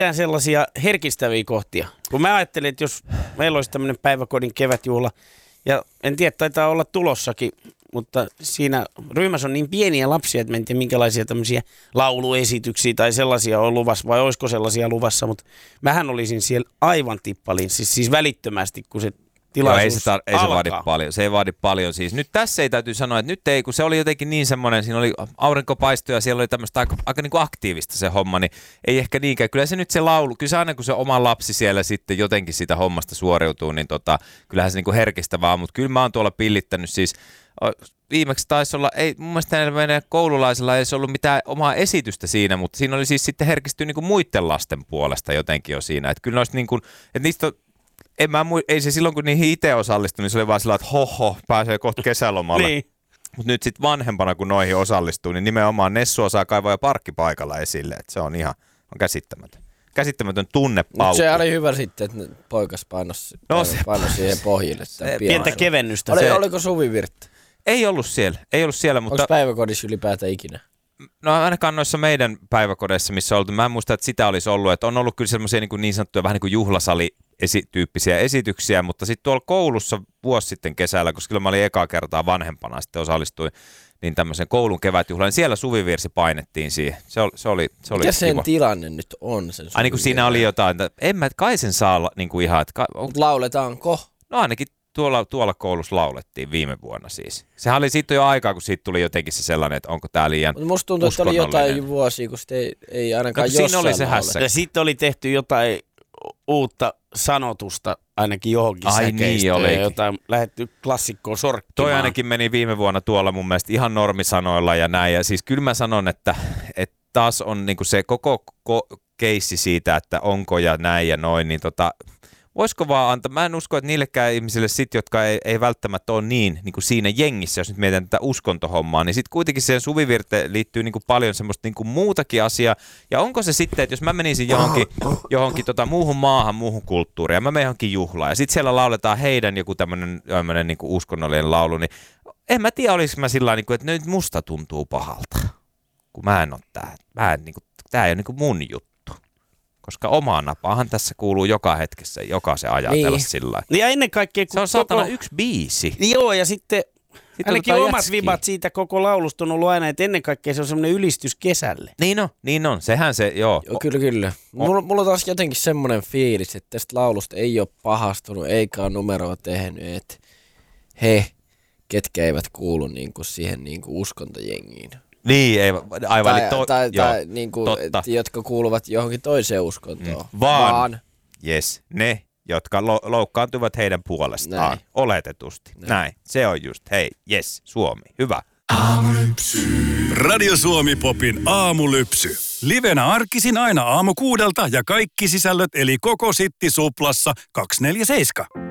sellaisia herkistäviä kohtia. Kun mä ajattelin, että jos meillä olisi tämmöinen päiväkodin kevätjuhla, ja en tiedä, taitaa olla tulossakin, mutta siinä ryhmässä on niin pieniä lapsia, että mä en tiedä minkälaisia tämmöisiä lauluesityksiä tai sellaisia on luvassa, vai olisiko sellaisia luvassa, mutta mähän olisin siellä aivan tippalin, siis välittömästi, kun se tilaisuus ei se vaadi paljon. Se ei vaadi paljon. Siis nyt tässä ei täytyy sanoa, että nyt ei, kun se oli jotenkin niin semmoinen, siinä oli aurinkopaisto ja siellä oli tämmöistä aika niin kuin aktiivista se homma, niin ei ehkä niinkään. Kyllä se nyt se laulu, kyllä se aina kun se oma lapsi siellä sitten jotenkin siitä hommasta suoriutuu, niin kyllähän se niin kuin herkistävää, mutta kyllä mä oon tuolla pillittänyt siis. Viimeksi taisi olla, ei mun mielestä meidän koululaisilla ei ollut mitään omaa esitystä siinä, mutta siinä oli siis sitten herkistynyt niin kuin muiden lasten puolesta jotenkin jo siinä. Että kyllä noista niin kuin, että niistä ei se silloin, kun niihin itse osallistui, niin se oli vaan sillä, että pääsee kohta kesälomalle. Niin. Mutta nyt sitten vanhempana, kun noihin osallistuu, niin nimenomaan Nessu osaa kaivaa jo parkkipaikalla esille. Että se on ihan käsittämätön tunnepaukku. Se oli hyvä sitten, että poikas painosi siihen pohjille. Pientä kevennystä. Oliko Suvivirttä? Ei ollut siellä. Mutta onko päiväkodissa ylipäätään ikinä? No ainakaan noissa meidän päiväkodeissa, missä on oltu. Mä en muista, että sitä olisi ollut. Että on ollut kyllä semmoisia niin sanottuja vähän niin kuin juhlasali-tyyppisiä esityksiä, mutta sitten tuolla koulussa vuosi sitten kesällä, koska mä olin ekaa kertaa vanhempana, sitten osallistuin niin tämmöisen koulun kevätjuhlaan, niin siellä suvivirsi painettiin siihen. Se oli mikä sen kiva. Tilanne nyt on? Sen niin kuin siinä oli jotain, kai sen saa niin kuin ihan. Lauletaanko? No ainakin tuolla koulussa laulettiin viime vuonna siis. Sehän oli siitä jo aikaa, kun siitä tuli jotenkin se sellainen, että onko tää liian uskonnollinen. Musta tuntuu, että oli jotain vuosia, kun sitä ei ainakaan jossain siinä oli se hässäkkä. Ja sitten oli tehty jotain uutta sanotusta ainakin johonkin säkeistä ja jotain lähdetty klassikkoon sorkkimaan. Toi ainakin meni viime vuonna tuolla mun mielestä ihan normisanoilla ja näin. Ja siis kyllä mä sanon, että taas on niinku se koko keissi siitä, että onko ja näin ja noin, niin voisiko vaan antaa, mä en usko, että niillekään ihmisille sit, jotka ei välttämättä ole niin kuin siinä jengissä, jos nyt mietitään tätä uskontohommaa, niin sitten kuitenkin siihen suvivirteen liittyy niin kuin paljon semmoista niin kuin muutakin asiaa. Ja onko se sitten, että jos mä menisin johonkin muuhun maahan, muuhun kulttuuriin, ja mä menen johonkin juhlaan, ja sitten siellä lauletaan heidän joku tämmöinen niin kuin uskonnollinen laulu, niin en mä tiedä, olisiko mä sillä niin kuin, että nyt musta tuntuu pahalta, kun mä en ole tää ei ole niin kuin mun juttu. Koska omaa napaahan tässä kuuluu joka hetkessä, jokaisen ajatella sillä lailla. Ja ennen kaikkea... Se on saatana yksi biisi. Joo, ja sitten ainakin omat vibat siitä koko laulusta on ollut aina, että ennen kaikkea se on semmoinen ylistys kesälle. Niin on. Sehän se, joo. Kyllä. Mulla on taas jotenkin semmoinen fiilis, että tästä laulusta ei ole pahastunut, eikä ole numeroa tehnyt, että he, ketkä eivät kuulu niinku siihen niinku uskontojengiin. Niin, ei, aivan. Tai niinku, jotka kuuluvat johonkin toiseen uskontoon. Vaan ne, jotka loukkaantuvat heidän puolestaan. Näin. Oletetusti. Näin. Se on just, Suomi. Hyvä. Aamulypsy. Radio Suomi Popin aamulypsy. Livenä arkisin aina 6:00 ja kaikki sisällöt eli koko Sitti Suplassa 247.